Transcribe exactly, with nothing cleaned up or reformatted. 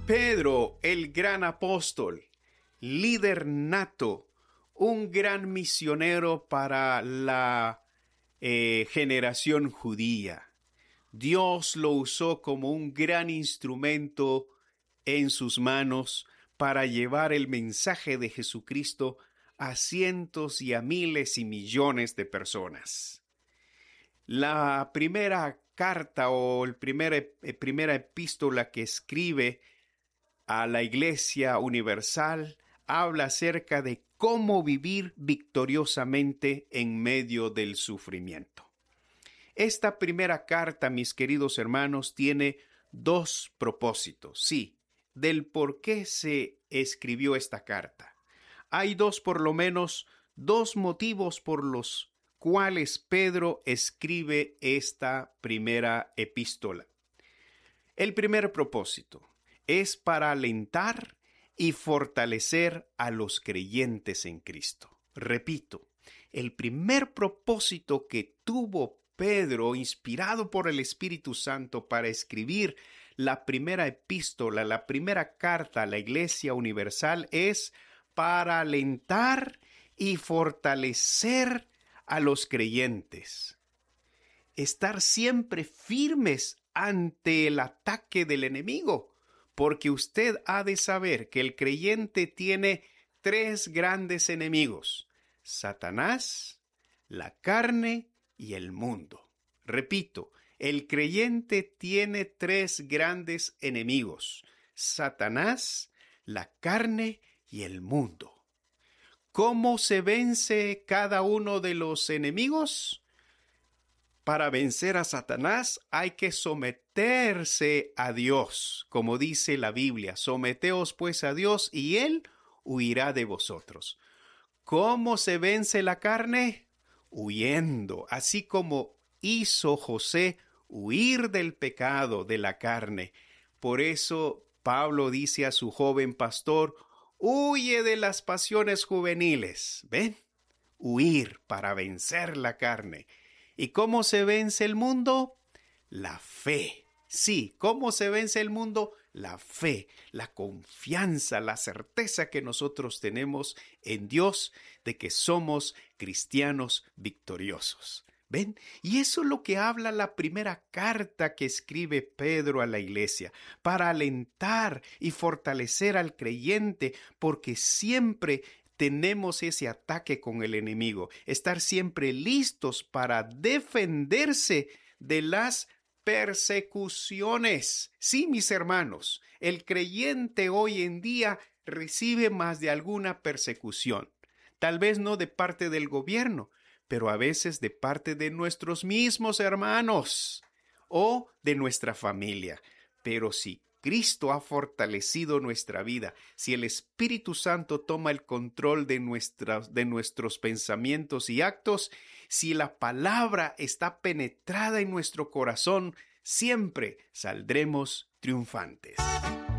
Pedro, el gran apóstol, líder nato, un gran misionero para la eh, generación judía. Dios lo usó como un gran instrumento en sus manos para llevar el mensaje de Jesucristo a cientos y a miles y millones de personas. La primera carta o la primera, eh, primera epístola que escribe a la Iglesia Universal habla acerca de cómo vivir victoriosamente en medio del sufrimiento. Esta primera carta, mis queridos hermanos, tiene dos propósitos, sí, del por qué se escribió esta carta. Hay dos, por lo menos, dos motivos por los cuales Pedro escribe esta primera epístola. El primer propósito es para alentar y fortalecer a los creyentes en Cristo. Repito, el primer propósito que tuvo Pedro, inspirado por el Espíritu Santo para escribir la primera epístola, la primera carta a la Iglesia Universal, es para alentar y fortalecer a los creyentes. Estar siempre firmes ante el ataque del enemigo, porque usted ha de saber que el creyente tiene tres grandes enemigos: Satanás, la carne y el mundo. Repito, el creyente tiene tres grandes enemigos: Satanás, la carne y el mundo. ¿Cómo se vence cada uno de los enemigos? Para vencer a Satanás hay que someterse a Dios, como dice la Biblia. Someteos pues a Dios y Él huirá de vosotros. ¿Cómo se vence la carne? Huyendo, así como hizo José huir del pecado de la carne. Por eso Pablo dice a su joven pastor: huye de las pasiones juveniles. ¿Ven? Huir para vencer la carne. ¿Y cómo se vence el mundo? La fe. Sí, ¿cómo se vence el mundo? La fe, la confianza, la certeza que nosotros tenemos en Dios de que somos cristianos victoriosos. ¿Ven? Y eso es lo que habla la primera carta que escribe Pedro a la iglesia, para alentar y fortalecer al creyente, porque siempre tenemos ese ataque con el enemigo, estar siempre listos para defenderse de las persecuciones. Sí, mis hermanos, el creyente hoy en día recibe más de alguna persecución, tal vez no de parte del gobierno, pero a veces de parte de nuestros mismos hermanos o de nuestra familia. Pero si Cristo ha fortalecido nuestra vida, si el Espíritu Santo toma el control de, nuestras, de nuestros pensamientos y actos, si la palabra está penetrada en nuestro corazón, siempre saldremos triunfantes.